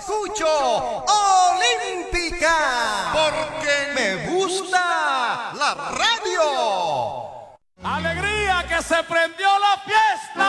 escucho Olímpica, porque me gusta la radio. ¡Alegría que se prendió la fiesta!